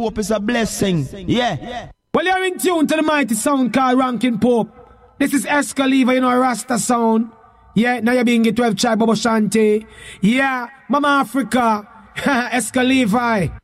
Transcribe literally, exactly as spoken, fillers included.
Pope is a blessing. Yeah. Well, you're in tune to the mighty sound called Ranking Pope. This is Escaliva, you know, Rasta sound. Yeah, now you're being get twelve Chai Bobo Shanti. Yeah, Mama Africa. Escaliva.